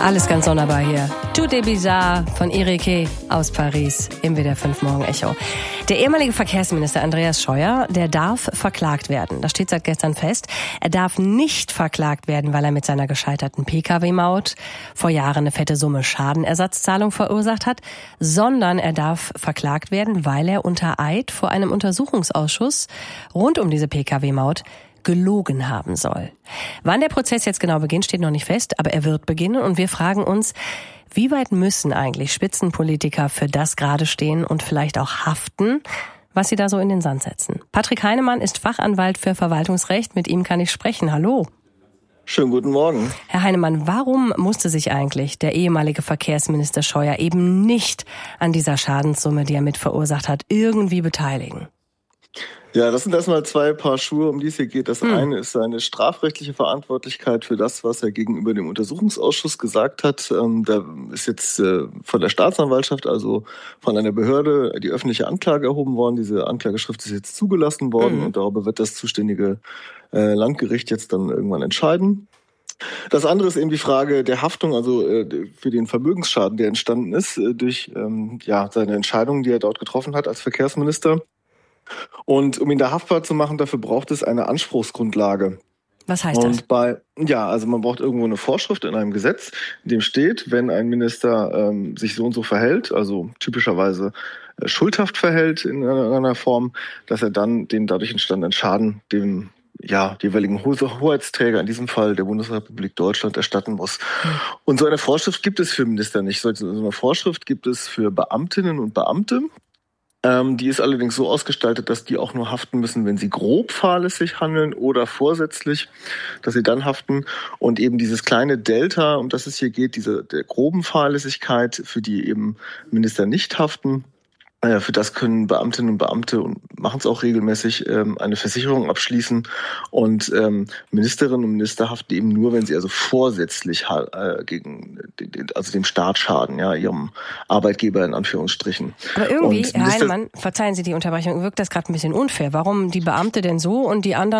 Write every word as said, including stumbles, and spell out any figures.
Alles ganz sonderbar hier. Tout est bizarre von Enrique aus Paris im W D R fünf Morgen Echo. Der ehemalige Verkehrsminister Andreas Scheuer, der darf verklagt werden. Das steht seit gestern fest. Er darf nicht verklagt werden, weil er mit seiner gescheiterten P K W-Maut vor Jahren eine fette Summe Schadenersatzzahlung verursacht hat, sondern er darf verklagt werden, weil er unter Eid vor einem Untersuchungsausschuss rund um diese P K W-Maut gelogen haben soll. Wann der Prozess jetzt genau beginnt, steht noch nicht fest, aber er wird beginnen und wir fragen uns, wie weit müssen eigentlich Spitzenpolitiker für das gerade stehen und vielleicht auch haften, was sie da so in den Sand setzen? Patrick Heinemann ist Fachanwalt für Verwaltungsrecht, mit ihm kann ich sprechen. Hallo. Schönen guten Morgen. Herr Heinemann, warum musste sich eigentlich der ehemalige Verkehrsminister Scheuer eben nicht an dieser Schadenssumme, die er mit verursacht hat, irgendwie beteiligen? Ja, das sind erstmal zwei Paar Schuhe, um die es hier geht. Das hm. eine ist seine strafrechtliche Verantwortlichkeit für das, was er gegenüber dem Untersuchungsausschuss gesagt hat. Ähm, da ist jetzt äh, von der Staatsanwaltschaft, also von einer Behörde, die öffentliche Anklage erhoben worden. Diese Anklageschrift ist jetzt zugelassen worden hm. und darüber wird das zuständige äh, Landgericht jetzt dann irgendwann entscheiden. Das andere ist eben die Frage der Haftung, also äh, für den Vermögensschaden, der entstanden ist äh, durch ähm, ja seine Entscheidungen, die er dort getroffen hat als Verkehrsminister. Und um ihn da haftbar zu machen, dafür braucht es eine Anspruchsgrundlage. Was heißt das? Und bei, ja, also man braucht irgendwo eine Vorschrift in einem Gesetz, in dem steht, wenn ein Minister ähm, sich so und so verhält, also typischerweise äh, schuldhaft verhält in einer, in einer Form, dass er dann den dadurch entstandenen Schaden dem ja, jeweiligen Ho- Hoheitsträger, in diesem Fall der Bundesrepublik Deutschland, erstatten muss. Mhm. Und so eine Vorschrift gibt es für Minister nicht. So eine Vorschrift gibt es für Beamtinnen und Beamte. Ähm, die ist allerdings so ausgestaltet, dass die auch nur haften müssen, wenn sie grob fahrlässig handeln oder vorsätzlich, dass sie dann haften. Und eben dieses kleine Delta, um das es hier geht, diese der groben Fahrlässigkeit, für die eben Minister nicht haften, äh, für das können Beamtinnen und Beamte, und machen es auch regelmäßig, ähm, eine Versicherung abschließen. Und ähm, Ministerinnen und Minister haften eben nur, wenn sie also vorsätzlich äh, gegen den, also dem Staat schaden, ja, ihrem Arbeitgeber in Anführungsstrichen. Aber irgendwie, Herr Heinemann, verzeihen Sie die Unterbrechung, wirkt das gerade ein bisschen unfair. Warum die Beamte denn so und die anderen